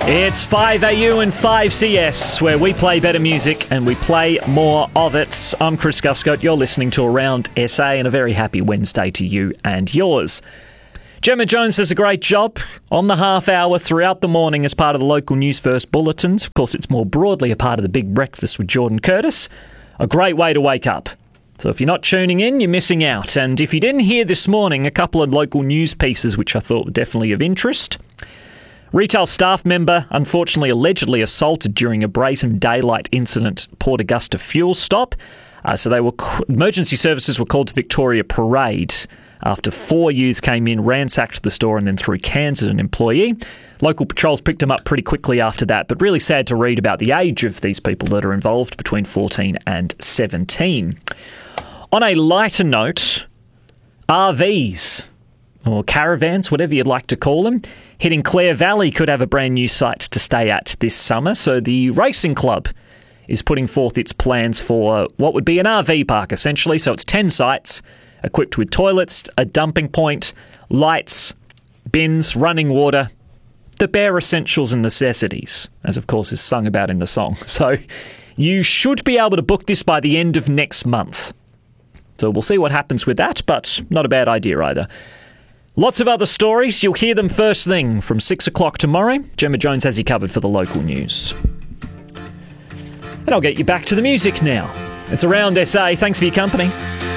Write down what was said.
It's 5AU and 5CS, where we play better music and we play more of it. I'm Chris Guscoat. You're listening to Around SA, and a very happy Wednesday to you and yours. Gemma Jones does a great job on the half hour throughout the morning as part of the local News First bulletins. Of course, it's more broadly a part of the Big Breakfast with Jordan Curtis. A great way to wake up. So if you're not tuning in, you're missing out. And if you didn't hear this morning, a couple of local news pieces which I thought were definitely of interest. Retail staff member unfortunately allegedly assaulted during a brazen daylight incident at Port Augusta fuel stop. Emergency services were called to Victoria Parade after 4 youths came in, ransacked the store and then threw cans at an employee. Local patrols picked them up pretty quickly after that, but really sad to read about the age of these people that are involved, between 14 and 17. On a lighter note, RVs, or caravans, whatever you'd like to call them, hitting Clare Valley could have a brand new site to stay at this summer. So the Racing Club is putting forth its plans for what would be an RV park, essentially. So it's 10 sites equipped with toilets, a dumping point, lights, bins, running water, the bare essentials and necessities, as of course is sung about in the song. So you should be able to book this by the end of next month. So we'll see what happens with that, but not a bad idea either. Lots of other stories. You'll hear them first thing from 6 o'clock tomorrow. Gemma Jones has you covered for the local news. And I'll get you back to the music now. It's Around SA. Thanks for your company.